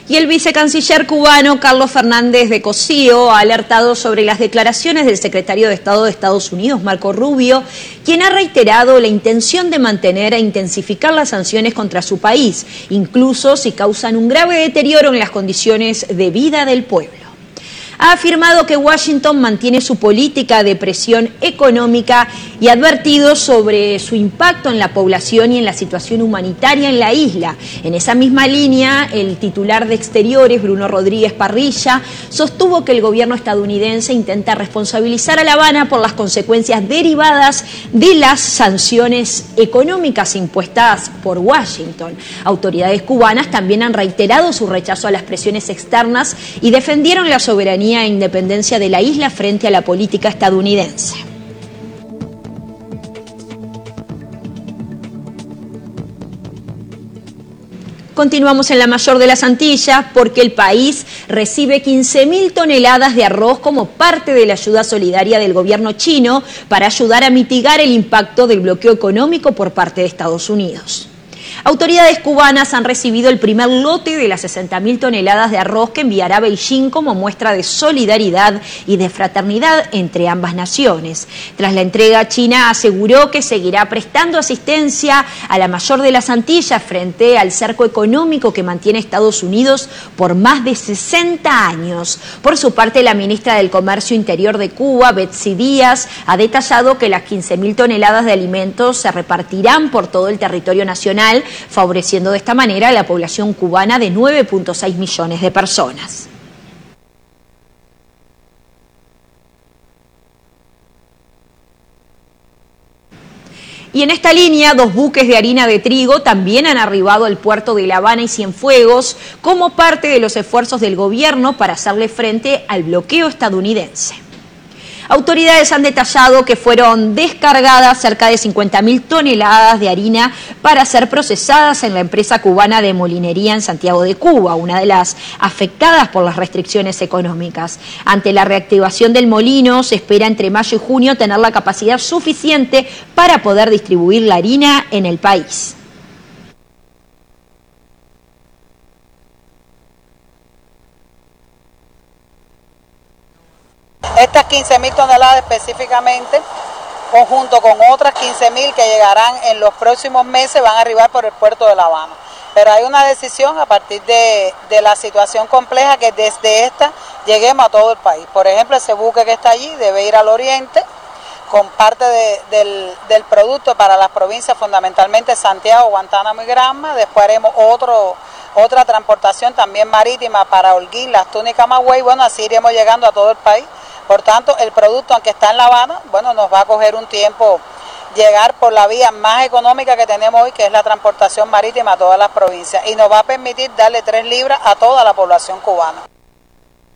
Y el vicecanciller cubano Carlos Fernández de Cosío ha alertado sobre las declaraciones del secretario de Estado de Estados Unidos, Marco Rubio, quien ha reiterado la intención de mantener e intensificar las sanciones contra su país, incluso si causan un grave deterioro en las condiciones de vida del pueblo. Ha afirmado que Washington mantiene su política de presión económica y ha advertido sobre su impacto en la población y en la situación humanitaria en la isla. En esa misma línea, el titular de Exteriores, Bruno Rodríguez Parrilla, sostuvo que el gobierno estadounidense intenta responsabilizar a La Habana por las consecuencias derivadas de las sanciones económicas impuestas por Washington. Autoridades cubanas también han reiterado su rechazo a las presiones externas y defendieron la soberanía e independencia de la isla frente a la política estadounidense. Continuamos en la mayor de las Antillas porque el país recibe 15.000 toneladas de arroz como parte de la ayuda solidaria del gobierno chino para ayudar a mitigar el impacto del bloqueo económico por parte de Estados Unidos. Autoridades cubanas han recibido el primer lote de las 60.000 toneladas de arroz que enviará Beijing como muestra de solidaridad y de fraternidad entre ambas naciones. Tras la entrega, China aseguró que seguirá prestando asistencia a la mayor de las Antillas frente al cerco económico que mantiene Estados Unidos por más de 60 años. Por su parte, la ministra del Comercio Interior de Cuba, Betsy Díaz, ha detallado que las 15.000 toneladas de alimentos se repartirán por todo el territorio nacional, favoreciendo de esta manera a la población cubana de 9.6 millones de personas. Y en esta línea, 2 buques de harina de trigo también han arribado al puerto de La Habana y Cienfuegos como parte de los esfuerzos del gobierno para hacerle frente al bloqueo estadounidense. Autoridades han detallado que fueron descargadas cerca de 50.000 toneladas de harina para ser procesadas en la empresa cubana de molinería en Santiago de Cuba, una de las afectadas por las restricciones económicas. Ante la reactivación del molino, se espera entre mayo y junio tener la capacidad suficiente para poder distribuir la harina en el país. Estas 15.000 toneladas específicamente, conjunto con otras 15.000 que llegarán en los próximos meses, van a arribar por el puerto de La Habana. Pero hay una decisión a partir de la situación compleja que desde esta lleguemos a todo el país. Por ejemplo, ese buque que está allí debe ir al oriente con parte del producto para las provincias, fundamentalmente Santiago, Guantánamo y Granma. Después haremos otra transportación también marítima para Holguín, Las Tunas y Camagüey. Bueno, así iremos llegando a todo el país. Por tanto, el producto, aunque está en La Habana, bueno, nos va a coger un tiempo llegar por la vía más económica que tenemos hoy, que es la transportación marítima a todas las provincias, y nos va a permitir darle 3 libras a toda la población cubana.